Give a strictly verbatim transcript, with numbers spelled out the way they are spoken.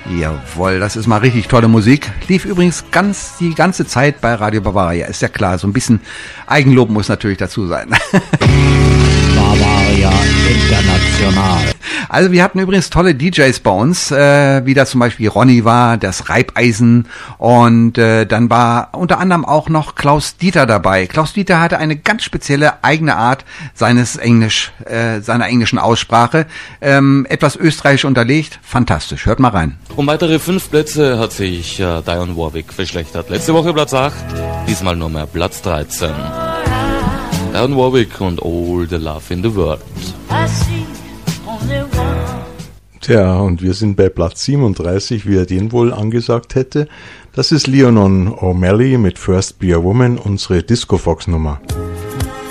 Jawohl, das ist mal richtig tolle Musik. Lief übrigens ganz die ganze Zeit bei Radio Bavaria, ist ja klar. So ein bisschen Eigenlob muss natürlich dazu sein. Bavaria International. Also wir hatten übrigens tolle D Js bei uns, äh, wie da zum Beispiel Ronny war, das Reibeisen, und äh, dann war unter anderem auch noch Klaus Dieter dabei. Klaus Dieter hatte eine ganz spezielle eigene Art seines Englisch, äh, seiner englischen Aussprache, ähm, etwas österreichisch unterlegt, fantastisch. Hört mal rein. Um weitere fünf Plätze hat sich äh, Dionne Warwick verschlechtert. Letzte Woche Platz acht, diesmal nur mehr Platz dreizehn. Dionne Warwick und All the Love in the World. Tja, und wir sind bei Platz siebenunddreißig, wie er den wohl angesagt hätte. Das ist Leonon O'Malley mit First Be a Woman, unsere Disco Fox Nummer.